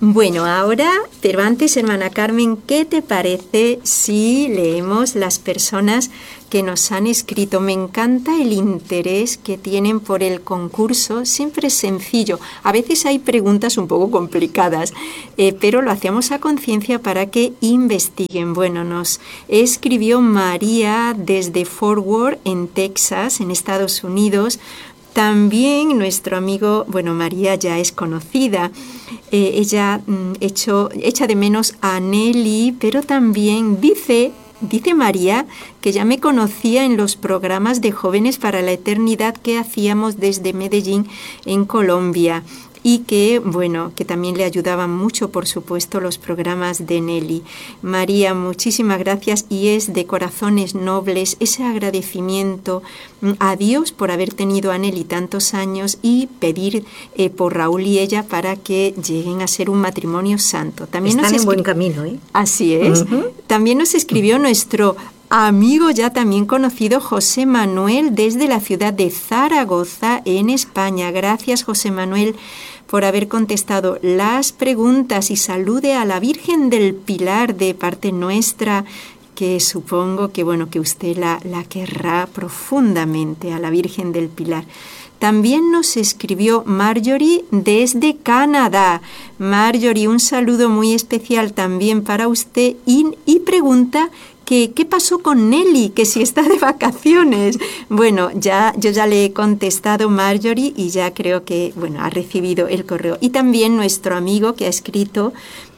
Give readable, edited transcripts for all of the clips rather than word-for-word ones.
Bueno, ahora, pero antes, hermana Carmen, ¿qué te parece si leemos las personas que nos han escrito? Me encanta el interés que tienen por el concurso, siempre es sencillo. A veces hay preguntas un poco complicadas, pero lo hacemos a conciencia para que investiguen. Bueno, nos escribió María desde Fort Worth, en Texas, en Estados Unidos. También nuestro amigo, bueno, María ya es conocida, ella echa de menos a Nelly, pero también dice María que ya me conocía en los programas de Jóvenes para la Eternidad que hacíamos desde Medellín, en Colombia. Y que, bueno, que también le ayudaban mucho, por supuesto, los programas de Nelly. María, muchísimas gracias, y es de corazones nobles ese agradecimiento a Dios por haber tenido a Nelly tantos años y pedir por Raúl y ella para que lleguen a ser un matrimonio santo. También están en buen camino, ¿eh? Así es. También nos escribió nuestro amigo ya también conocido José Manuel desde la ciudad de Zaragoza, en España. Gracias, José Manuel, por haber contestado las preguntas, y salude a la Virgen del Pilar de parte nuestra, que supongo que, bueno, que usted la querrá profundamente, a la Virgen del Pilar. También nos escribió Marjorie desde Canadá. Marjorie, un saludo muy especial también para usted, y pregunta ¿qué pasó con Nelly? Que si está de vacaciones. Bueno, yo ya le he contestado, Marjorie, y ya creo que, bueno, ha recibido el correo. Y también nuestro amigo que ha escrito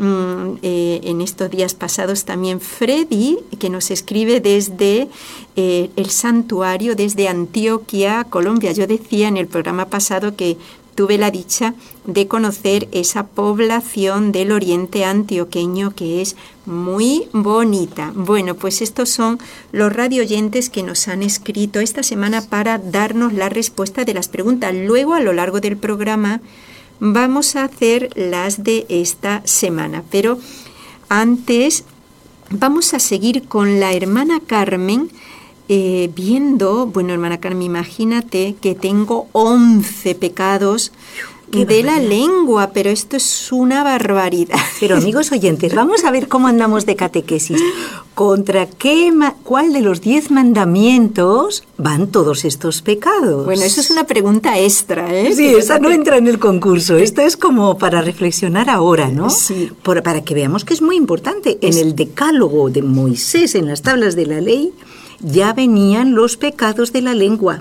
en estos días pasados también, Freddy, que nos escribe desde el santuario, desde Antioquia, Colombia. Yo decía en el programa pasado que tuve la dicha de conocer esa población del oriente antioqueño que es muy bonita. Bueno, pues estos son los radioyentes que nos han escrito esta semana para darnos la respuesta de las preguntas. Luego, a lo largo del programa, vamos a hacer las de esta semana. Pero antes vamos a seguir con la hermana Carmen, viendo, bueno, hermana Carmen, imagínate que tengo 11 pecados de la lengua, pero esto es una barbaridad. Pero, amigos oyentes, vamos a ver cómo andamos de catequesis. ¿Cuál de los 10 mandamientos van todos estos pecados? Bueno, eso es una pregunta extra, ¿eh? Sí, esa no entra en el concurso. Esto es como para reflexionar ahora, ¿no? Sí. Para que veamos que es muy importante. En el decálogo de Moisés, en las tablas de la ley, ya venían los pecados de la lengua.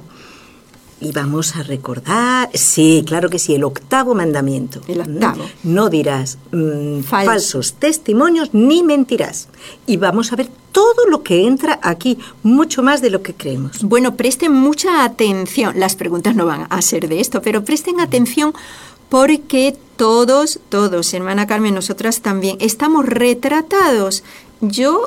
Y vamos a recordar, sí, claro que sí, el 8º mandamiento. El 8º. No dirás falsos testimonios ni mentirás. Y vamos a ver todo lo que entra aquí, mucho más de lo que creemos. Bueno, presten mucha atención. Las preguntas no van a ser de esto, pero presten atención porque todos, hermana Carmen, nosotras también, estamos retratados. Yo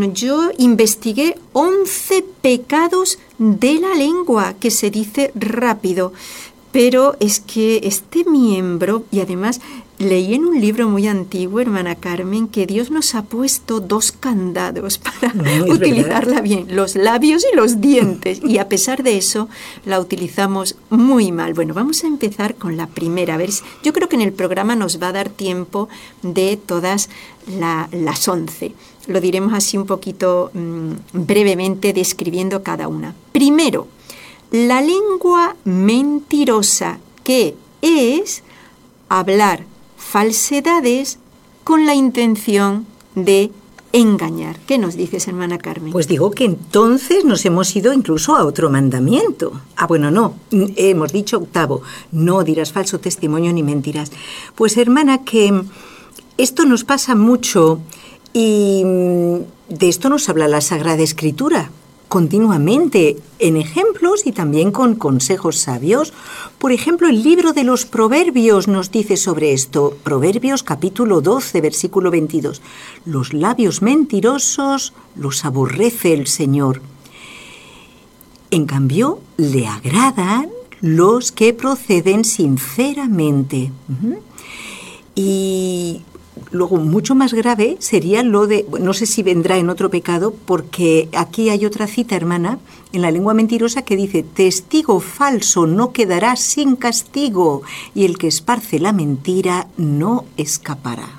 investigué 11 pecados de la lengua, que se dice rápido, pero es que este miembro, y además leí en un libro muy antiguo, hermana Carmen, que Dios nos ha puesto 2 candados para utilizarla bien, los labios y los dientes, y a pesar de eso la utilizamos muy mal. Bueno, vamos a empezar con la primera. A ver, yo creo que en el programa nos va a dar tiempo de todas las 11. Lo diremos así un poquito brevemente, describiendo cada una. Primero, la lengua mentirosa, que es hablar falsedades con la intención de engañar. ¿Qué nos dices, hermana Carmen? Pues digo que entonces nos hemos ido incluso a otro mandamiento. Bueno, no, hemos dicho 8º, no dirás falso testimonio ni mentirás. Pues, hermana, que esto nos pasa mucho. Y de esto nos habla la Sagrada Escritura continuamente, en ejemplos y también con consejos sabios. Por ejemplo, el libro de los Proverbios nos dice sobre esto. Proverbios capítulo 12, versículo 22. Los labios mentirosos los aborrece el Señor. En cambio, le agradan los que proceden sinceramente. Y luego, mucho más grave sería lo de, no sé si vendrá en otro pecado, porque aquí hay otra cita, hermana, en la lengua mentirosa que dice, testigo falso no quedará sin castigo, y el que esparce la mentira no escapará.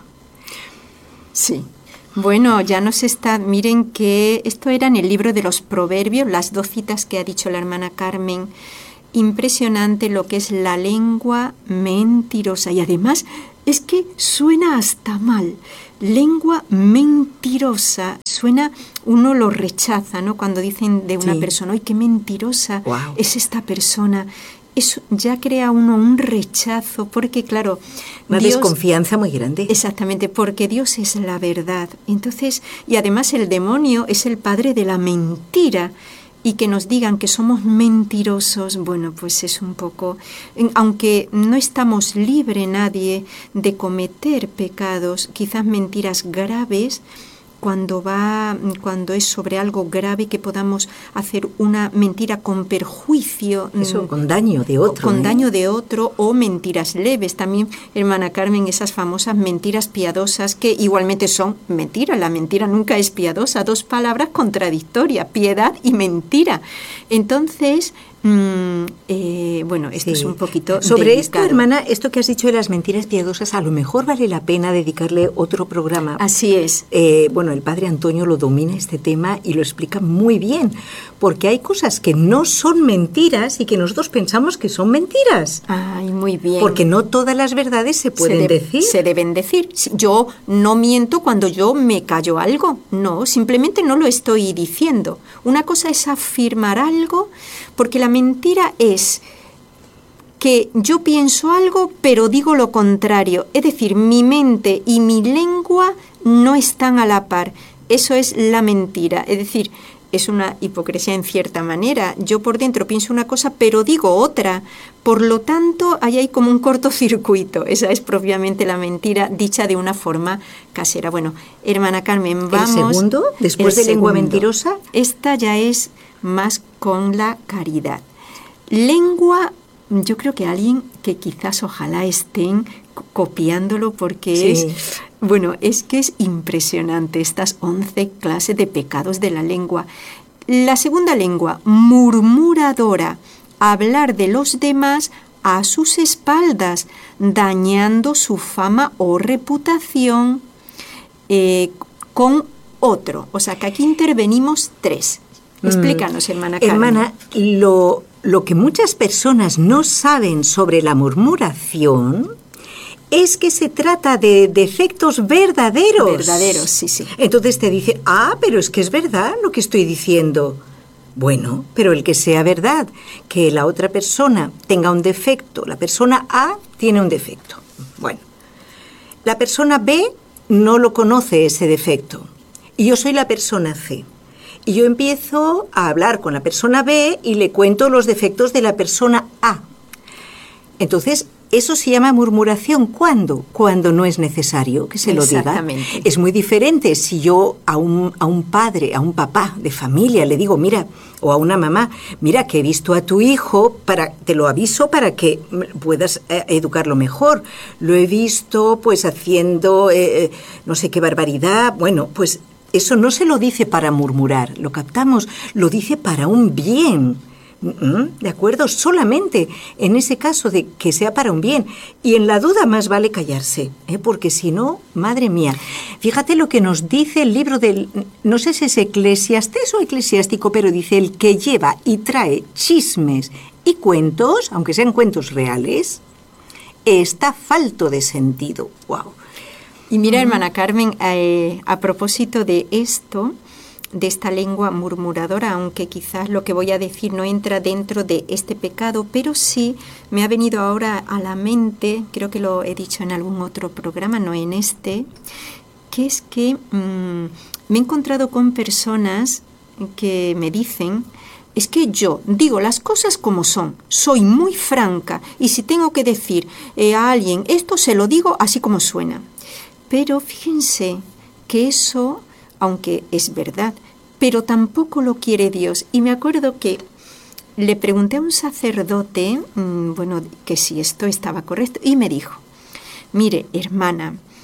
Sí. Bueno, ya nos está, miren que esto era en el libro de los Proverbios, las 2 citas que ha dicho la hermana Carmen. Impresionante lo que es la lengua mentirosa. Y además es que suena hasta mal. Lengua mentirosa. Suena, uno lo rechaza, ¿no? Cuando dicen de una persona, ¡ay, qué mentirosa es esta persona! Eso ya crea uno un rechazo, porque claro... Una desconfianza muy grande. Exactamente, porque Dios es la verdad. Entonces, y además el demonio es el padre de la mentira. Y que nos digan que somos mentirosos, bueno, pues es un poco... Aunque no estamos libre nadie de cometer pecados, quizás mentiras graves, cuando es sobre algo grave, que podamos hacer una mentira con perjuicio. Eso, con daño de otro. Con daño de otro, o mentiras leves. También, hermana Carmen, esas famosas mentiras piadosas que igualmente son mentiras. La mentira nunca es piadosa. 2 palabras contradictorias, piedad y mentira. Entonces... bueno, esto es un poquito sobre delicado. esto, hermana, esto que has dicho de las mentiras piadosas, a lo mejor vale la pena dedicarle otro programa. Así es. Bueno, el padre Antonio lo domina este tema y lo explica muy bien, porque hay cosas que no son mentiras y que nosotros pensamos que son mentiras. Ay, muy bien. Porque no todas las verdades se pueden decir. Se deben decir. Yo no miento cuando yo me callo algo. No, simplemente no lo estoy diciendo. Una cosa es afirmar algo, porque la mentira es que yo pienso algo, pero digo lo contrario. Es decir, mi mente y mi lengua no están a la par. Eso es la mentira. Es decir, es una hipocresía en cierta manera. Yo por dentro pienso una cosa, pero digo otra. Por lo tanto, ahí hay como un cortocircuito. Esa es propiamente la mentira, dicha de una forma casera. Bueno, hermana Carmen, vamos... ¿El segundo? ¿Después de lengua mentirosa? Esta ya es más con la caridad. Lengua, yo creo que alguien que quizás ojalá estén copiándolo, porque es que es impresionante estas 11 clases de pecados de la lengua. La segunda lengua, murmuradora, hablar de los demás a sus espaldas, dañando su fama o reputación con otro. O sea que aquí intervenimos 3. Explícanos, hermana Carmen. Hermana, lo que muchas personas no saben sobre la murmuración es que se trata de defectos verdaderos. Verdaderos, sí. Entonces te dice, pero es que es verdad lo que estoy diciendo. Bueno, pero el que sea verdad, que la otra persona tenga un defecto, la persona A tiene un defecto. Bueno, la persona B no lo conoce ese defecto. Y yo soy la persona C. Y yo empiezo a hablar con la persona B y le cuento los defectos de la persona A. Entonces, eso se llama murmuración. ¿Cuándo? Cuando no es necesario que se lo diga. Es muy diferente si yo a un padre, a un papá de familia le digo, mira, o a una mamá, mira que he visto a tu hijo, te lo aviso para que puedas educarlo mejor. Lo he visto pues haciendo no sé qué barbaridad. Bueno, pues eso no se lo dice para murmurar, lo captamos, lo dice para un bien. ¿De acuerdo? Solamente en ese caso de que sea para un bien. Y en la duda más vale callarse, porque si no, madre mía. Fíjate lo que nos dice el libro del... No sé si es Eclesiastés o Eclesiástico, pero dice, el que lleva y trae chismes y cuentos, aunque sean cuentos reales, está falto de sentido. ¡Wow! Y mira, hermana Carmen, a propósito de esto, de esta lengua murmuradora, aunque quizás lo que voy a decir no entra dentro de este pecado, pero sí me ha venido ahora a la mente, creo que lo he dicho en algún otro programa, no en este, que es que me he encontrado con personas que me dicen, es que yo digo las cosas como son, soy muy franca, y si tengo que decir a alguien esto, se lo digo así como suena. Pero fíjense que eso, aunque es verdad, pero tampoco lo quiere Dios. Y me acuerdo que le pregunté a un sacerdote, que si esto estaba correcto, y me dijo, mire, hermana,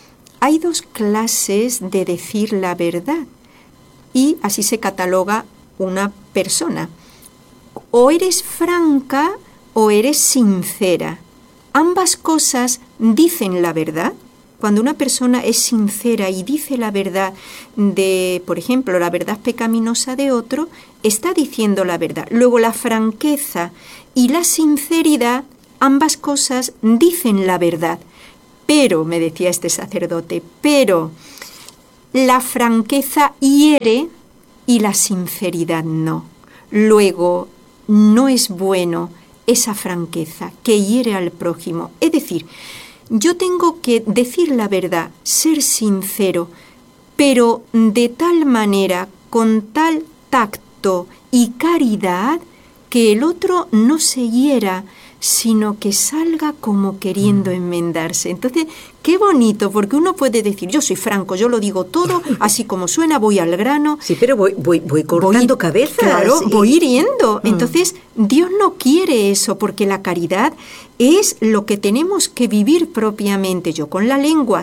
hay dos clases de decir la verdad y así se cataloga una persona. O eres franca o eres sincera. Ambas cosas dicen la verdad. Cuando una persona es sincera y dice la verdad de, por ejemplo, la verdad pecaminosa de otro, está diciendo la verdad. Luego la franqueza y la sinceridad, ambas cosas dicen la verdad. Pero, me decía este sacerdote, pero la franqueza hiere y la sinceridad no. Luego, no es bueno esa franqueza que hiere al prójimo. Es decir, yo tengo que decir la verdad, ser sincero, pero de tal manera, con tal tacto y caridad, que el otro no se hiera, sino que salga como queriendo enmendarse. Entonces, qué bonito, porque uno puede decir, yo soy franco, yo lo digo todo, así como suena, voy al grano. Sí, pero voy cortando cabezas. Claro, voy hiriendo. Entonces, Dios no quiere eso, porque la caridad es lo que tenemos que vivir propiamente. Yo con la lengua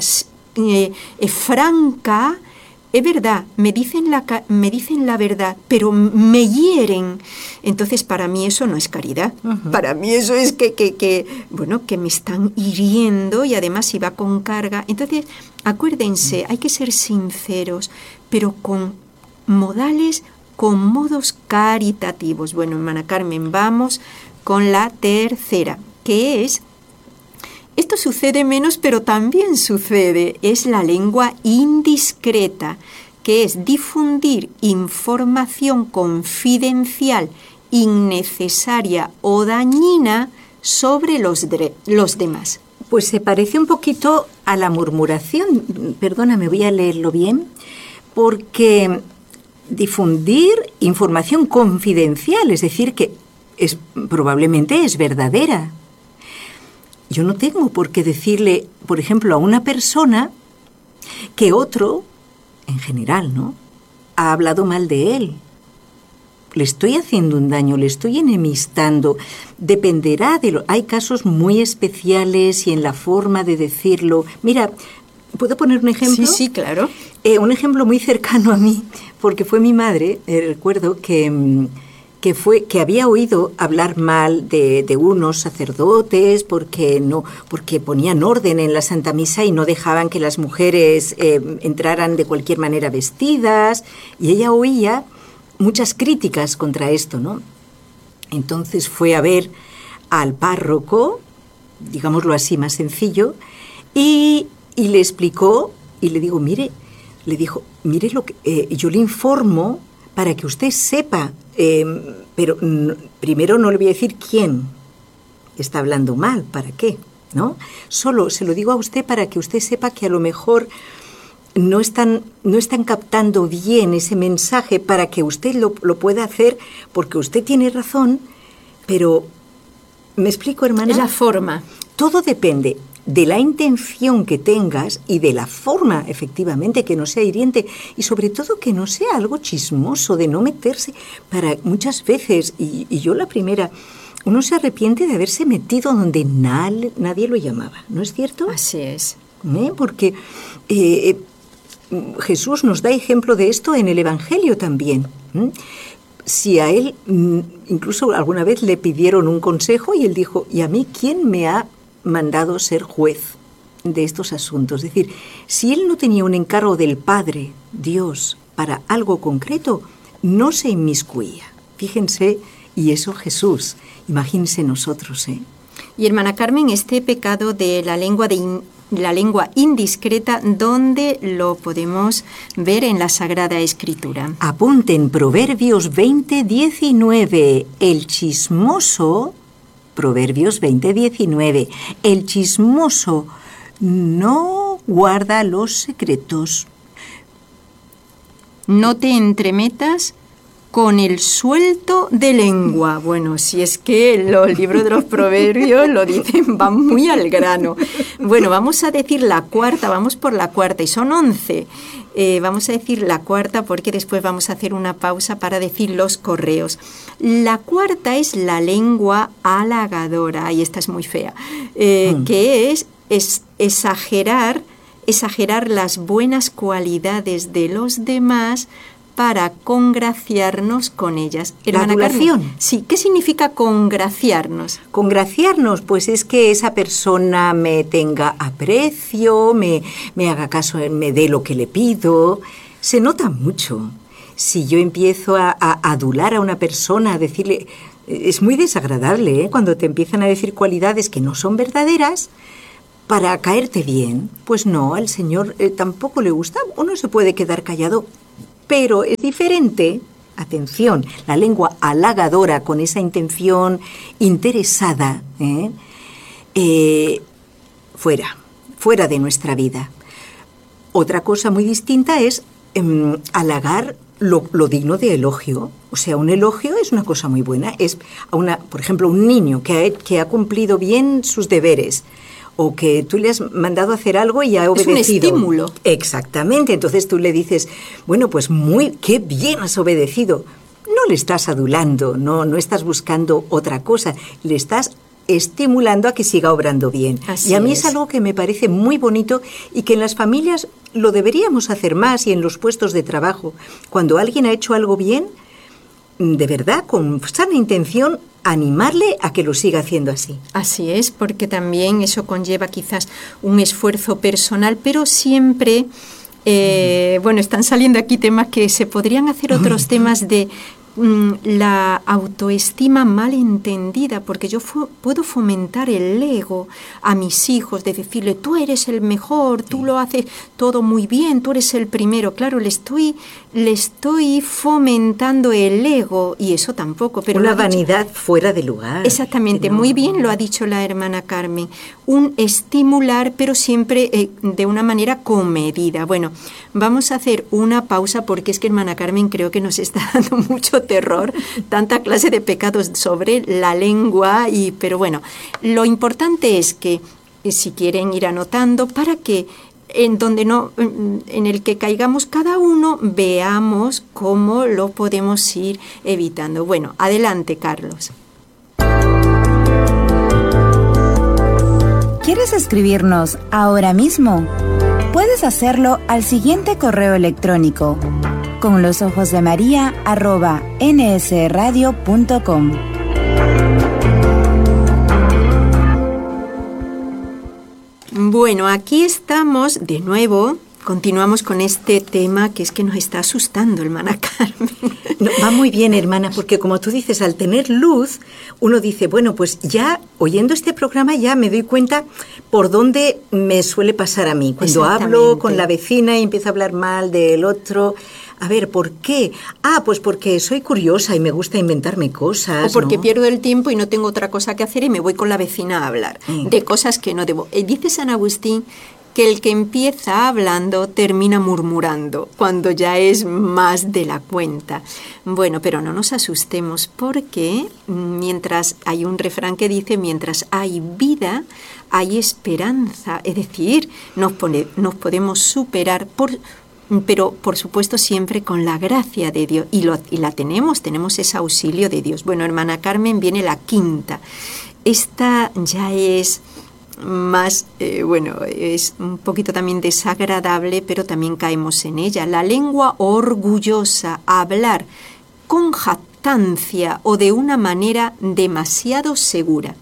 franca, es verdad, me dicen la verdad, pero me hieren. Entonces, para mí eso no es caridad. Para mí eso es que me están hiriendo y además si va con carga. Entonces, acuérdense, hay que ser sinceros, pero con modales, con modos caritativos. Bueno, hermana Carmen, vamos con la tercera, que es... Esto sucede menos, pero también sucede. Es la lengua indiscreta, que es difundir información confidencial, innecesaria o dañina sobre los demás. Pues se parece un poquito a la murmuración. Perdóname, voy a leerlo bien. Porque difundir información confidencial, es decir, que probablemente es verdadera. Yo no tengo por qué decirle, por ejemplo, a una persona que otro, en general, ¿no?, ha hablado mal de él. Le estoy haciendo un daño, le estoy enemistando. Dependerá de hay casos muy especiales y en la forma de decirlo. Mira, ¿puedo poner un ejemplo? Sí, claro. Un ejemplo muy cercano a mí, porque fue mi madre, recuerdo que había oído hablar mal de unos sacerdotes porque ponían orden en la Santa Misa y no dejaban que las mujeres entraran de cualquier manera vestidas, y ella oía muchas críticas contra esto, ¿no? Entonces fue a ver al párroco, digámoslo así, más sencillo, y le explicó, y le dijo, mire lo que yo le informo para que usted sepa, pero primero no le voy a decir quién está hablando mal, ¿para qué? ¿No? Solo se lo digo a usted para que usted sepa que a lo mejor no están captando bien ese mensaje, para que usted lo pueda hacer, porque usted tiene razón, pero ¿me explico, hermana? Es la forma. Todo depende de la intención que tengas y de la forma, efectivamente, que no sea hiriente y sobre todo que no sea algo chismoso, de no meterse. Para muchas veces, y yo la primera, uno se arrepiente de haberse metido donde nadie lo llamaba, ¿no es cierto? Así es. Porque Jesús nos da ejemplo de esto en el Evangelio también. Si a él incluso alguna vez le pidieron un consejo y él dijo, ¿y a mí quién me ha mandado ser juez de estos asuntos? Es decir, si él no tenía un encargo del Padre, Dios, para algo concreto, no se inmiscuía. Fíjense, y eso Jesús, imagínense nosotros, ¿eh? Y hermana Carmen, este pecado de la lengua indiscreta, ¿dónde lo podemos ver en la Sagrada Escritura? Apunten Proverbios 20:19, el chismoso... Proverbios 20:19. El chismoso no guarda los secretos. No te entremetas con el suelto de lengua. Bueno, si es que los libros de los proverbios lo dicen, van muy al grano. Bueno, vamos a decir la cuarta, vamos por la cuarta, y son 11. Vamos a decir la cuarta porque después vamos a hacer una pausa para decir los correos. La cuarta es la lengua halagadora, y esta es muy fea, que es exagerar exagerar las buenas cualidades de los demás para congraciarnos con ellas. La adulación. Carmen, sí, ¿qué significa congraciarnos? Congraciarnos, pues es que esa persona me tenga aprecio, me haga caso, me dé lo que le pido. Se nota mucho. Si yo empiezo a adular a una persona, a decirle... Es muy desagradable, ¿eh? Cuando te empiezan a decir cualidades que no son verdaderas para caerte bien. Pues no, al Señor tampoco le gusta. Uno se puede quedar callado, pero es diferente, atención, la lengua halagadora con esa intención interesada, fuera de nuestra vida. Otra cosa muy distinta es halagar lo digno de elogio. O sea, un elogio es una cosa muy buena. Es por ejemplo, un niño que ha cumplido bien sus deberes, o que tú le has mandado a hacer algo y ha obedecido. Es un estímulo. Exactamente. Entonces tú le dices, bueno, pues qué bien has obedecido. No le estás adulando, no estás buscando otra cosa. Le estás estimulando a que siga obrando bien. Así y a mí es algo que me parece muy bonito y que en las familias lo deberíamos hacer más, y en los puestos de trabajo. Cuando alguien ha hecho algo bien, de verdad, con sana intención, animarle a que lo siga haciendo así. Así es, porque también eso conlleva quizás un esfuerzo personal, pero siempre, están saliendo aquí temas que se podrían hacer otros temas de la autoestima mal entendida, porque yo puedo fomentar el ego a mis hijos, de decirle, tú eres el mejor, tú lo haces todo muy bien, tú eres el primero. Claro, le estoy fomentando el ego, y eso tampoco. Pero una vanidad fuera de lugar. Exactamente, muy bien lo ha dicho la hermana Carmen. Un estimular, pero siempre de una manera comedida. Bueno, vamos a hacer una pausa, porque es que hermana Carmen creo que nos está dando mucho terror, tanta clase de pecados sobre la lengua, pero bueno, lo importante es que si quieren ir anotando, para que en el que caigamos cada uno, veamos cómo lo podemos ir evitando. Bueno, adelante, Carlos. ¿Quieres escribirnos ahora mismo? Puedes hacerlo al siguiente correo electrónico: conlosojosdemaria@nsradio.com. Bueno, aquí estamos de nuevo. Continuamos con este tema que es que nos está asustando, hermana Carmen. No, va muy bien, hermana, porque como tú dices, al tener luz, uno dice, bueno, pues ya oyendo este programa ya me doy cuenta por dónde me suele pasar a mí. Cuando hablo con la vecina y empiezo a hablar mal del otro, a ver, ¿por qué? Pues porque soy curiosa y me gusta inventarme cosas. O porque ¿no? pierdo el tiempo y no tengo otra cosa que hacer y me voy con la vecina a hablar de cosas que no debo. Dice San Agustín que el que empieza hablando termina murmurando, cuando ya es más de la cuenta. Bueno, pero no nos asustemos, porque mientras hay un refrán que dice, mientras hay vida, hay esperanza. Es decir, nos podemos superar, pero por supuesto siempre con la gracia de Dios. Y la tenemos ese auxilio de Dios. Bueno, hermana Carmen, viene la quinta. Esta ya es más, es un poquito también desagradable, pero también caemos en ella. La lengua orgullosa, hablar con jactancia o de una manera demasiado segura.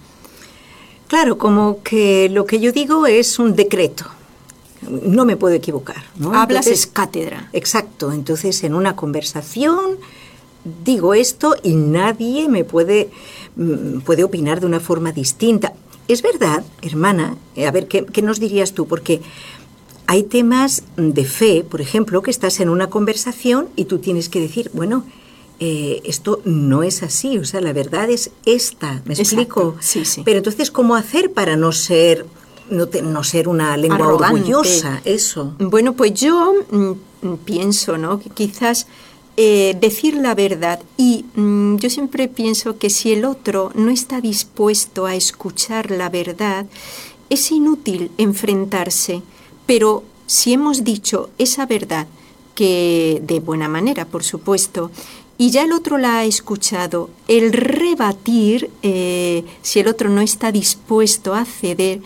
Claro, como que lo que yo digo es un decreto. No me puedo equivocar, ¿no? Hablas es cátedra. Exacto. Entonces, en una conversación digo esto y nadie me puede opinar de una forma distinta. Es verdad, hermana, a ver, ¿qué nos dirías tú? Porque hay temas de fe, por ejemplo, que estás en una conversación y tú tienes que decir, bueno, esto no es así, o sea, la verdad es esta, ¿me explico? Sí, sí. Pero entonces, ¿cómo hacer para no ser una lengua arrogante, orgullosa? Eso. Bueno, pues yo pienso, ¿no?, que quizás decir la verdad, y yo siempre pienso que si el otro no está dispuesto a escuchar la verdad, es inútil enfrentarse, pero si hemos dicho esa verdad, que de buena manera, por supuesto, y ya el otro la ha escuchado, el rebatir, si el otro no está dispuesto a ceder,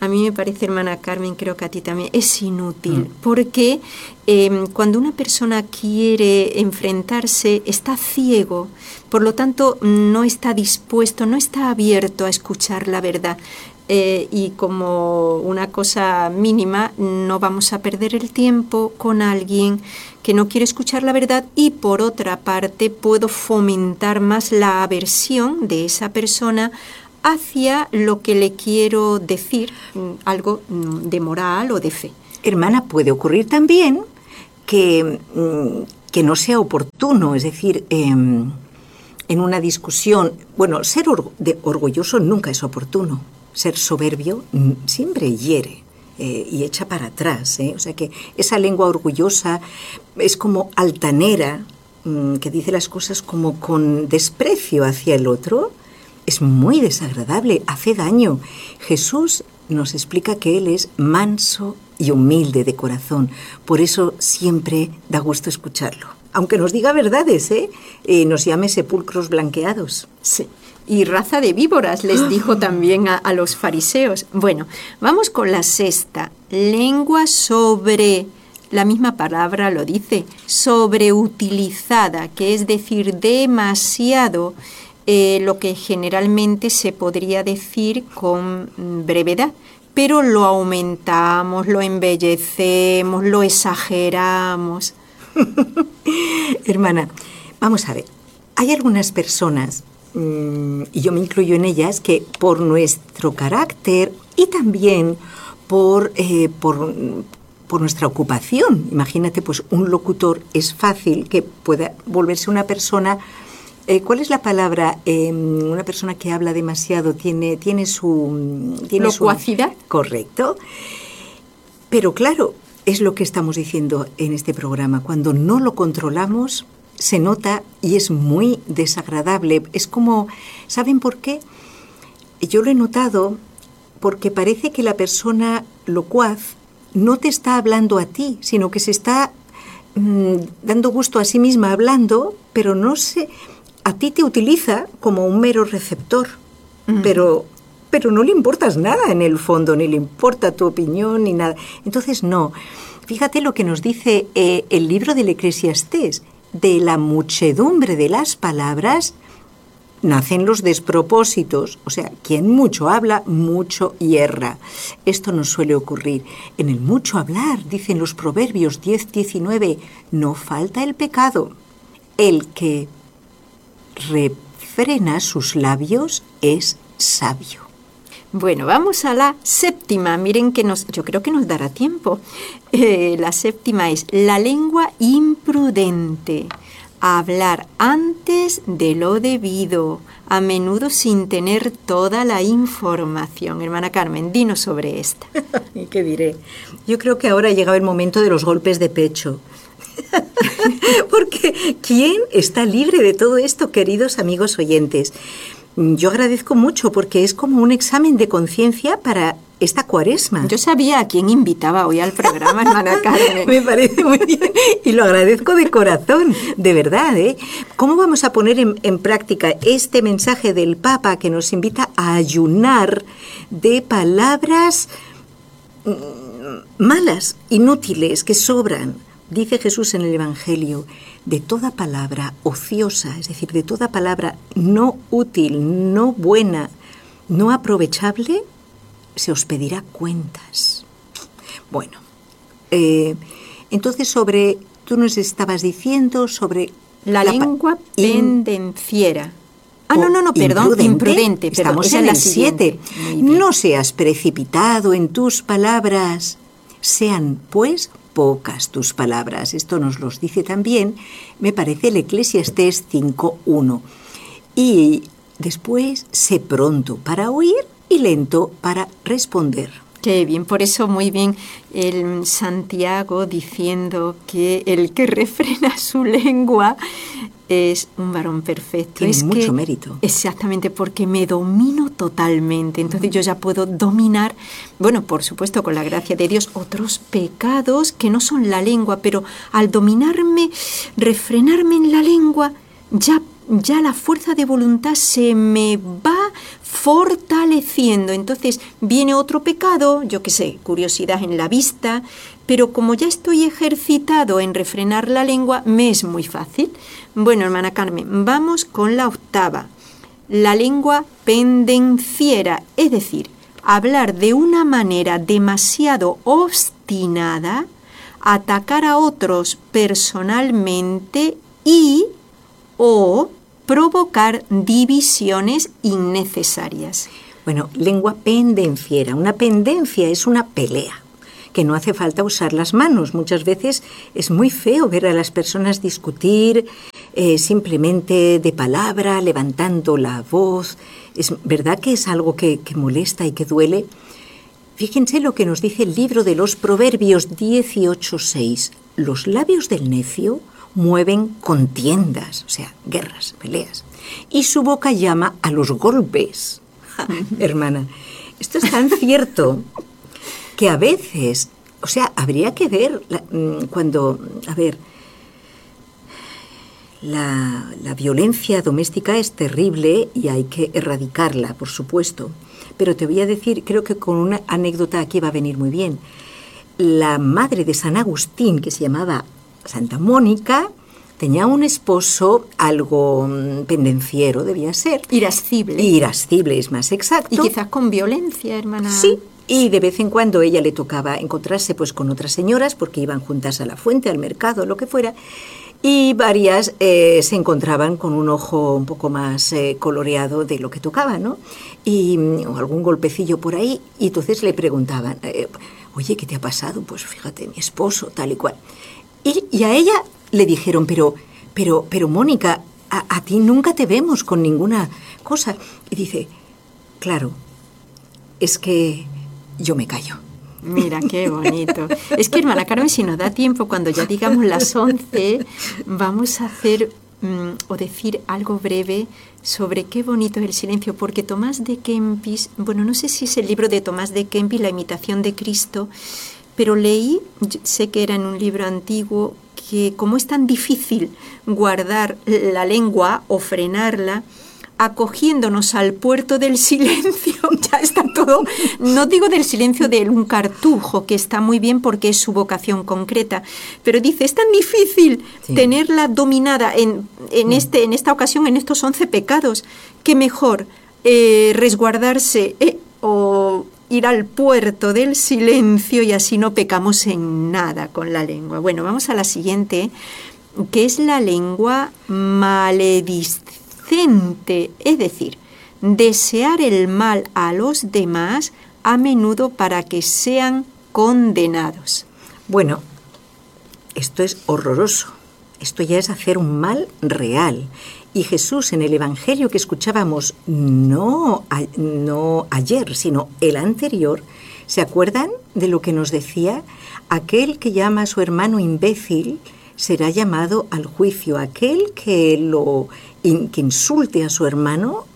A mí me parece, hermana Carmen, creo que a ti también, es inútil, porque cuando una persona quiere enfrentarse, está ciego, por lo tanto no está dispuesto, no está abierto a escuchar la verdad. Y como una cosa mínima, no vamos a perder el tiempo con alguien que no quiere escuchar la verdad, y por otra parte puedo fomentar más la aversión de esa persona hacia lo que le quiero decir, algo de moral o de fe. Hermana, puede ocurrir también que no sea oportuno, es decir, en una discusión, bueno, ser orgulloso nunca es oportuno, ser soberbio siempre hiere y echa para atrás, o sea que esa lengua orgullosa es como altanera, que dice las cosas como con desprecio hacia el otro. Es muy desagradable, hace daño. Jesús nos explica que Él es manso y humilde de corazón. Por eso siempre da gusto escucharlo. Aunque nos diga verdades, nos llame sepulcros blanqueados. Sí. Y raza de víboras, les dijo también a los fariseos. Bueno, vamos con la sexta. Lengua sobre, la misma palabra lo dice, sobreutilizada, que es decir, demasiado. Lo que generalmente se podría decir con brevedad, pero lo aumentamos, lo embellecemos, lo exageramos. Hermana, vamos a ver, hay algunas personas, y yo me incluyo en ellas, que por nuestro carácter y también por nuestra ocupación, imagínate, pues un locutor es fácil que pueda volverse una persona... ¿Cuál es la palabra? Una persona que habla demasiado tiene su... ¿Locuacidad? Correcto. Pero claro, es lo que estamos diciendo en este programa. Cuando no lo controlamos, se nota y es muy desagradable. Es como... ¿Saben por qué? Yo lo he notado porque parece que la persona locuaz no te está hablando a ti, sino que se está dando gusto a sí misma hablando, pero no se... A ti te utiliza como un mero receptor, pero no le importas nada en el fondo, ni le importa tu opinión, ni nada. Entonces, no. Fíjate lo que nos dice el libro del Eclesiastés. De la muchedumbre de las palabras nacen los despropósitos. O sea, quien mucho habla, mucho hierra. Esto nos suele ocurrir. En el mucho hablar, dicen los Proverbios 10:19, no falta el pecado. El que refrena sus labios es sabio. Bueno, vamos a la séptima. Miren que yo creo que nos dará tiempo. La séptima es la lengua imprudente. Hablar antes de lo debido, a menudo sin tener toda la información. Hermana Carmen, dinos sobre esta. ¿Qué diré? Yo creo que ahora ha llegado el momento de los golpes de pecho. Porque ¿quién está libre de todo esto, queridos amigos oyentes? Yo agradezco mucho porque es como un examen de conciencia para esta Cuaresma. Yo sabía a quién invitaba hoy al programa, hermana Carmen. Me parece muy bien y lo agradezco de corazón, de verdad, ¿eh? ¿Cómo vamos a poner en práctica este mensaje del Papa que nos invita a ayunar de palabras malas, inútiles, que sobran? Dice Jesús en el Evangelio, de toda palabra ociosa, es decir, de toda palabra no útil, no buena, no aprovechable, se os pedirá cuentas. Bueno, entonces tú nos estabas diciendo sobre... La lengua pendenciera. Imprudente. Estamos en el 7. No seas precipitado en tus palabras, sean pues pocas tus palabras. Esto nos los dice también, me parece, el Eclesiastés 5:1. Y después, sé pronto para oír y lento para responder. Qué bien, por eso muy bien el Santiago diciendo que el que refrena su lengua es un varón perfecto. Tiene mucho mérito. Exactamente, porque me domino totalmente. Entonces yo ya puedo dominar, bueno, por supuesto, con la gracia de Dios, otros pecados que no son la lengua, pero al dominarme, refrenarme en la lengua, ya la fuerza de voluntad se me va fortaleciendo. Entonces viene otro pecado, yo qué sé, curiosidad en la vista, pero como ya estoy ejercitado en refrenar la lengua, me es muy fácil. Bueno, hermana Carmen, vamos con la octava. La lengua pendenciera, es decir, hablar de una manera demasiado obstinada, atacar a otros personalmente y o provocar divisiones innecesarias. Bueno, lengua pendenciera. Una pendencia es una pelea, que no hace falta usar las manos. Muchas veces es muy feo ver a las personas discutir simplemente de palabra, levantando la voz. Es verdad que es algo que molesta y que duele. Fíjense lo que nos dice el libro de los Proverbios 18:6. Los labios del necio mueven contiendas, o sea, guerras, peleas, y su boca llama a los golpes. Hermana, esto es tan cierto que a veces, o sea, habría que ver cuando, la violencia doméstica es terrible y hay que erradicarla, por supuesto. Pero te voy a decir, creo que con una anécdota aquí va a venir muy bien. La madre de San Agustín, que se llamaba Santa Mónica, tenía un esposo algo pendenciero, debía ser. Irascible. Irascible es más exacto. Y quizás con violencia, hermana. Sí, y de vez en cuando ella le tocaba encontrarse pues con otras señoras porque iban juntas a la fuente, al mercado, lo que fuera. Y varias se encontraban con un ojo un poco más coloreado de lo que tocaba, ¿no? Y o algún golpecillo por ahí. Y entonces le preguntaban, oye, ¿qué te ha pasado? Pues fíjate, mi esposo, tal y cual. Y a ella le dijeron, pero Mónica, a ti nunca te vemos con ninguna cosa. Y dice, claro, es que yo me callo. Mira, qué bonito. Es que, hermana Carmen, si nos da tiempo, cuando ya digamos las 11, vamos a hacer o decir algo breve sobre qué bonito es el silencio, porque Tomás de Kempis, bueno, no sé si es el libro de Tomás de Kempis, La imitación de Cristo, pero leí, sé que era en un libro antiguo, que como es tan difícil guardar la lengua o frenarla, acogiéndonos al puerto del silencio, ya está todo, no digo del silencio de un cartujo, que está muy bien porque es su vocación concreta, pero dice, es tan difícil tenerla dominada en esta ocasión, en estos 11 pecados, que mejor resguardarse o ir al puerto del silencio y así no pecamos en nada con la lengua. Bueno, vamos a la siguiente, que es la lengua maledicente. Es decir, desear el mal a los demás a menudo para que sean condenados. Bueno, esto es horroroso. Esto ya es hacer un mal real. Y Jesús en el Evangelio que escuchábamos, no ayer, sino el anterior, ¿se acuerdan de lo que nos decía? Aquel que llama a su hermano imbécil será llamado al juicio. Aquel que insulte a su hermano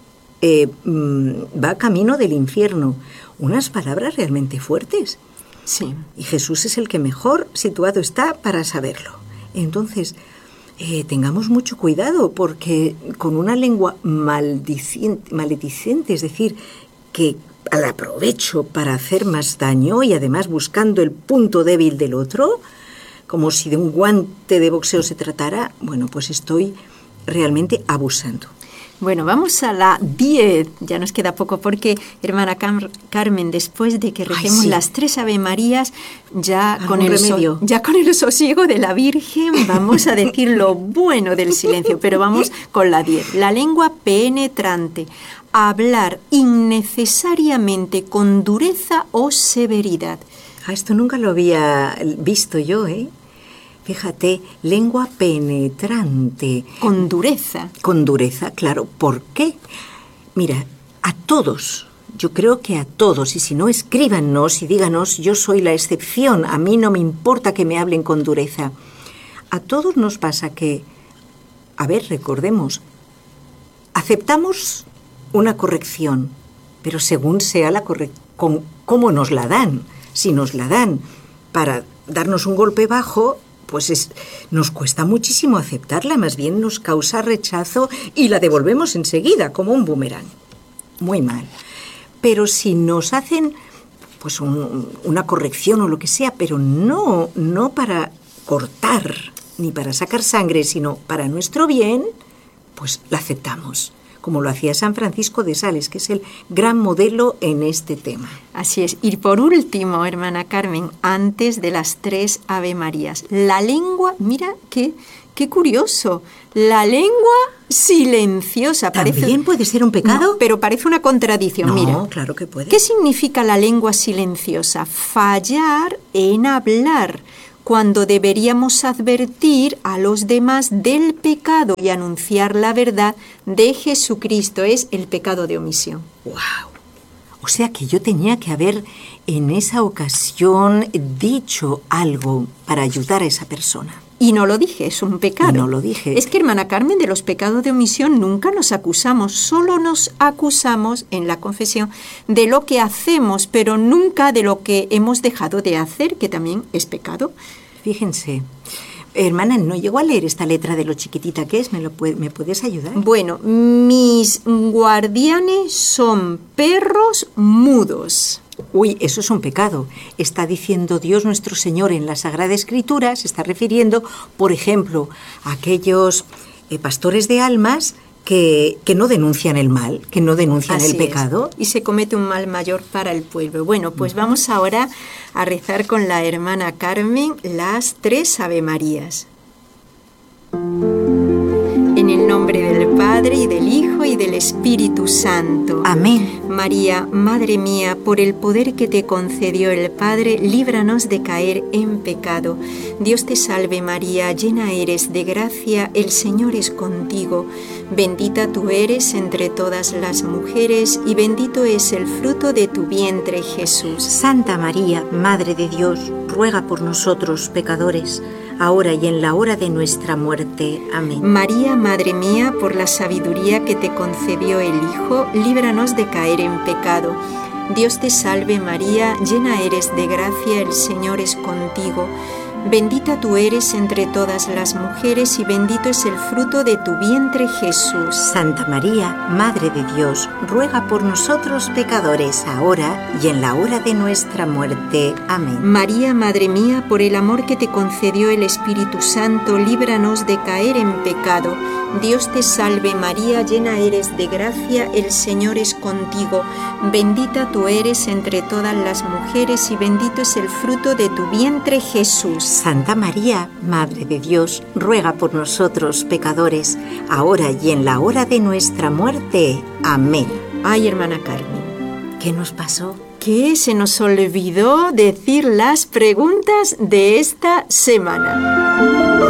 va camino del infierno. Unas palabras realmente fuertes. Sí. Y Jesús es el que mejor situado está para saberlo. Entonces, tengamos mucho cuidado, porque con una lengua maledicente, es decir, que al aprovecho para hacer más daño y además buscando el punto débil del otro, como si de un guante de boxeo se tratara, bueno, pues estoy realmente abusando. Bueno, vamos a la 10, ya nos queda poco porque, hermana Carmen, después de que recemos las 3 Ave Marías, ya con el sosiego de la Virgen vamos a decir lo bueno del silencio, pero vamos con la 10. La lengua penetrante, hablar innecesariamente con dureza o severidad. Esto nunca lo había visto yo, ¿eh? Fíjate, lengua penetrante. Con dureza. Con dureza, claro. ¿Por qué? Mira, a todos, yo creo que a todos, y si no, escríbanos y díganos, yo soy la excepción, a mí no me importa que me hablen con dureza. A todos nos pasa que, recordemos, aceptamos una corrección, pero según sea la corrección, ¿cómo nos la dan? Si nos la dan para darnos un golpe bajo, pues nos cuesta muchísimo aceptarla, más bien nos causa rechazo y la devolvemos enseguida, como un boomerang. muy mal. Pero si nos hacen pues una corrección o lo que sea, pero no para cortar ni para sacar sangre, sino para nuestro bien, pues la aceptamos, como lo hacía San Francisco de Sales, que es el gran modelo en este tema. Así es. Y por último, hermana Carmen, antes de las 3 Ave Marías, la lengua, mira qué curioso, la lengua silenciosa. ¿También puede ser un pecado? No, pero parece una contradicción, no, mira. Claro que puede. ¿Qué significa la lengua silenciosa? Fallar en hablar, cuando deberíamos advertir a los demás del pecado y anunciar la verdad de Jesucristo. Es el pecado de omisión. ¡Wow! O sea que yo tenía que haber en esa ocasión dicho algo para ayudar a esa persona. Y no lo dije, es un pecado. Y no lo dije. Es que, hermana Carmen, de los pecados de omisión nunca nos acusamos, solo nos acusamos en la confesión de lo que hacemos, pero nunca de lo que hemos dejado de hacer, que también es pecado. Fíjense, hermana, no llego a leer esta letra de lo chiquitita que es, ¿me puedes ayudar? Bueno, mis guardianes son perros mudos. Uy, eso es un pecado. Está diciendo Dios nuestro Señor en la Sagrada Escritura, se está refiriendo, por ejemplo, a aquellos pastores de almas que no denuncian el mal, que no denuncian Así el pecado. Y se comete un mal mayor para el pueblo. Bueno, pues vamos ahora a rezar con la hermana Carmen las 3 Ave Marías. En el nombre del Padre, y del Hijo, y del Espíritu Santo. Amén. María, Madre mía, por el poder que te concedió el Padre, líbranos de caer en pecado. Dios te salve María, llena eres de gracia, el Señor es contigo. Bendita tú eres entre todas las mujeres, y bendito es el fruto de tu vientre, Jesús. Santa María, Madre de Dios, ruega por nosotros pecadores, ahora y en la hora de nuestra muerte. Amén. María, Madre mía, por la sabiduría que te concedió el Hijo, líbranos de caer en pecado. Dios te salve María, llena eres de gracia, el Señor es contigo. Bendita tú eres entre todas las mujeres, y bendito es el fruto de tu vientre, Jesús. Santa María, Madre de Dios, ruega por nosotros pecadores, ahora y en la hora de nuestra muerte. Amén. María, Madre mía, por el amor que te concedió el Espíritu Santo, líbranos de caer en pecado. Dios te salve María, llena eres de gracia, el Señor es contigo. Bendita tú eres entre todas las mujeres, y bendito es el fruto de tu vientre, Jesús. Santa María, Madre de Dios, ruega por nosotros pecadores, ahora y en la hora de nuestra muerte. Amén. Ay, hermana Carmen, ¿qué nos pasó? Que se nos olvidó decir las preguntas de esta semana.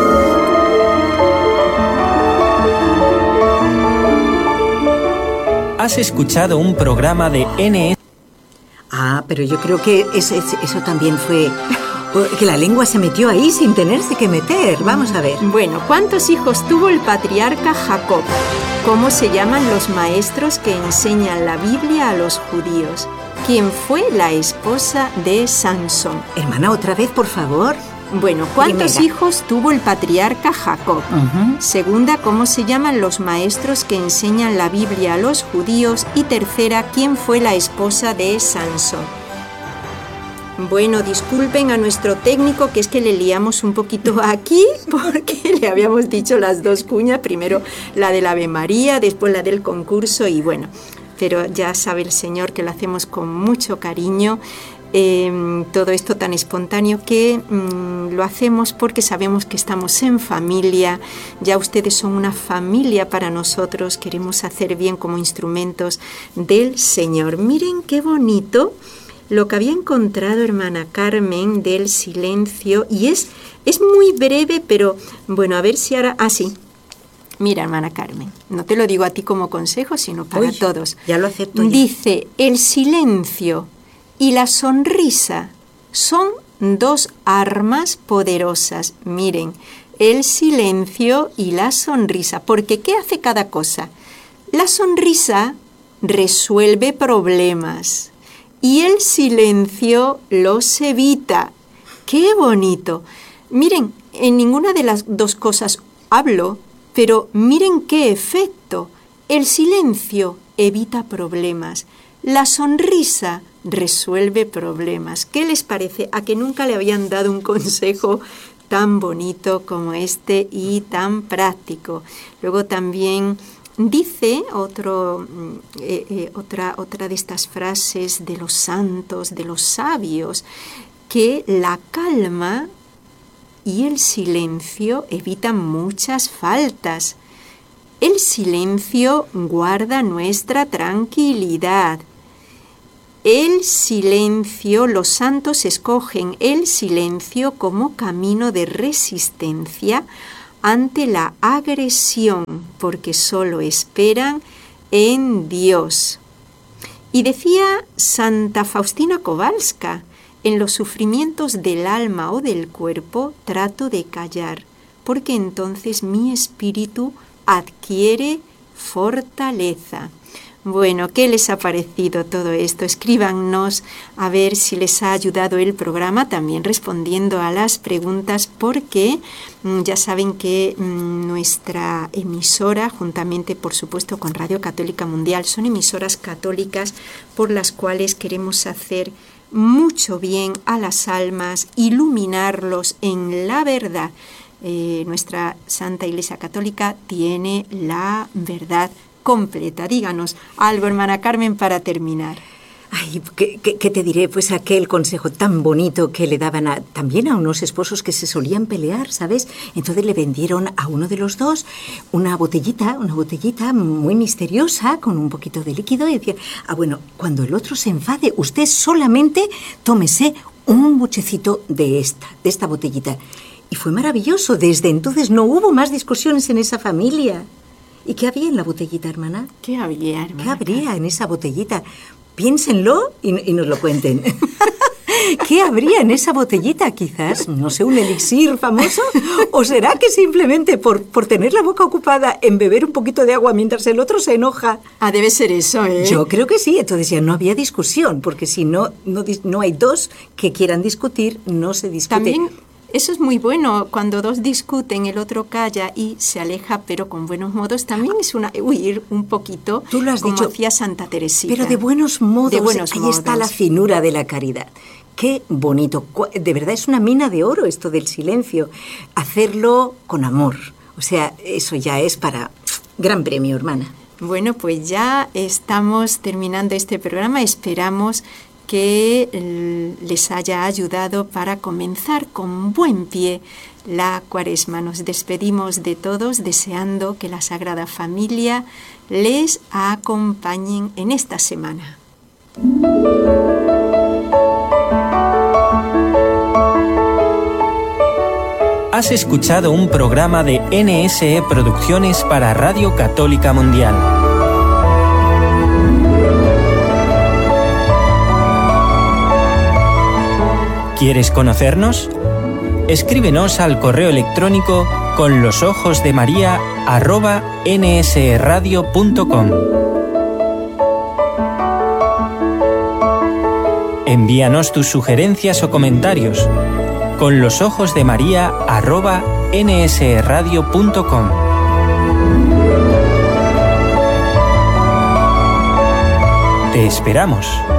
Has escuchado un programa de NS. Ah, pero yo creo que eso también fue... que la lengua se metió ahí sin tenerse que meter. Vamos a ver. Bueno, ¿cuántos hijos tuvo el patriarca Jacob? ¿Cómo se llaman los maestros que enseñan la Biblia a los judíos? ¿Quién fue la esposa de Sansón? Hermana, otra vez, por favor. Bueno, ¿cuántos hijos tuvo el patriarca Jacob? Segunda, ¿cómo se llaman los maestros que enseñan la Biblia a los judíos? Y tercera, ¿quién fue la esposa de Sansón? Bueno, disculpen a nuestro técnico, que es que le liamos un poquito aquí, porque le habíamos dicho las 2 cuñas, primero la del Ave María, después la del concurso, y bueno, pero ya sabe el Señor que lo hacemos con mucho cariño. Todo esto tan espontáneo que lo hacemos porque sabemos que estamos en familia, ya ustedes son una familia para nosotros, queremos hacer bien como instrumentos del Señor. Miren qué bonito lo que había encontrado hermana Carmen del silencio, y es muy breve, pero bueno, a ver si ahora... Ah, sí. Mira, hermana Carmen, no te lo digo a ti como consejo, sino para todos. Ya lo acepto ya. Dice, el silencio y la sonrisa son 2 armas poderosas. Miren, el silencio y la sonrisa. Porque ¿qué hace cada cosa? La sonrisa resuelve problemas y el silencio los evita. ¡Qué bonito! Miren, en ninguna de las 2 cosas hablo, pero miren qué efecto. El silencio evita problemas. La sonrisa resuelve problemas. ¿Qué les parece? ¿A que nunca le habían dado un consejo tan bonito como este y tan práctico? Luego también dice otra de estas frases de los santos, de los sabios, que la calma y el silencio evitan muchas faltas. El silencio guarda nuestra tranquilidad. El silencio, los santos escogen el silencio como camino de resistencia ante la agresión, porque solo esperan en Dios. Y decía Santa Faustina Kowalska, en los sufrimientos del alma o del cuerpo trato de callar, porque entonces mi espíritu adquiere fortaleza. Bueno, ¿qué les ha parecido todo esto? Escríbanos a ver si les ha ayudado el programa, también respondiendo a las preguntas, porque ya saben que nuestra emisora, juntamente por supuesto con Radio Católica Mundial, son emisoras católicas por las cuales queremos hacer mucho bien a las almas, iluminarlos en la verdad. Nuestra Santa Iglesia Católica tiene la verdad completa. Díganos algo, hermana Carmen, para terminar. Ay, ¿qué te diré? Pues aquel consejo tan bonito que le daban también a unos esposos que se solían pelear, ¿sabes? Entonces le vendieron a uno de los dos una botellita muy misteriosa con un poquito de líquido y decía, bueno, cuando el otro se enfade, usted solamente tómese un buchecito de esta botellita. Y fue maravilloso. Desde entonces no hubo más discusiones en esa familia. ¿Y qué había en la botellita, hermana? ¿Qué había, hermana? ¿Qué habría en esa botellita? Piénsenlo y nos lo cuenten. ¿Qué habría en esa botellita? Quizás, no sé, un elixir famoso. ¿O será que simplemente por tener la boca ocupada en beber un poquito de agua mientras el otro se enoja? Debe ser eso, ¿eh? Yo creo que sí. Entonces ya no había discusión, porque si no hay dos que quieran discutir, no se discute. También eso es muy bueno. Cuando dos discuten, el otro calla y se aleja, pero con buenos modos. También es huir un poquito. Tú lo has como dicho, hacía Santa Teresita. Pero de buenos modos. De buenos Ahí modos. está la finura de la caridad. Qué bonito. De verdad es una mina de oro esto del silencio. Hacerlo con amor. O sea, eso ya es para gran premio, hermana. Bueno, pues ya estamos terminando este programa. Esperamos que les haya ayudado para comenzar con buen pie la Cuaresma. Nos despedimos de todos deseando que la Sagrada Familia les acompañe en esta semana. Has escuchado un programa de NSE Producciones para Radio Católica Mundial. ¿Quieres conocernos? Escríbenos al correo electrónico conlosojosdemaria@nsradio.com. Envíanos tus sugerencias o comentarios conlosojosdemaria@nsradio.com. Te esperamos.